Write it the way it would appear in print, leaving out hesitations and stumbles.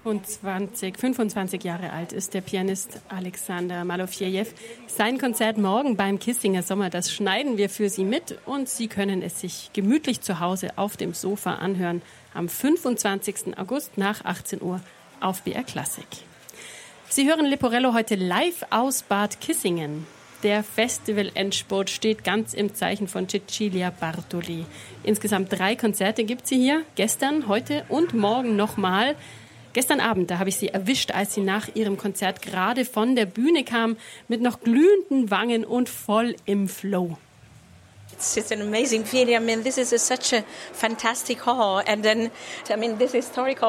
25 Jahre alt ist der Pianist Alexander Malofejew. Sein Konzert morgen beim Kissinger Sommer, das schneiden wir für Sie mit und Sie können es sich gemütlich zu Hause auf dem Sofa anhören am 25. August nach 18 Uhr auf BR Classic. Sie hören Leporello heute live aus Bad Kissingen. Der Festival-Endspurt steht ganz im Zeichen von Cecilia Bartoli. Insgesamt 3 Konzerte gibt sie hier, gestern, heute und morgen nochmal. Gestern Abend, da habe ich sie erwischt, als sie nach ihrem Konzert gerade von der Bühne kam, mit noch glühenden Wangen und voll im Flow. It's an amazing feeling. I mean, this is such a fantastic hall, and then, I mean, this historical